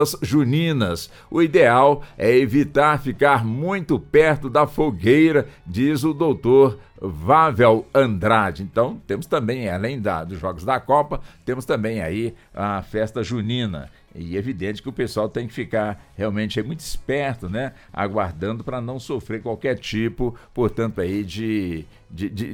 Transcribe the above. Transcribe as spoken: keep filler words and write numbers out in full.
juninas. O ideal é evitar ficar muito perto da fogueira, diz o doutor Vável Andrade. Então, temos também, além da, dos Jogos da Copa, temos também aí a festa junina. E é evidente que o pessoal tem que ficar realmente muito esperto, né? Aguardando para não sofrer qualquer tipo, portanto, aí de, de, de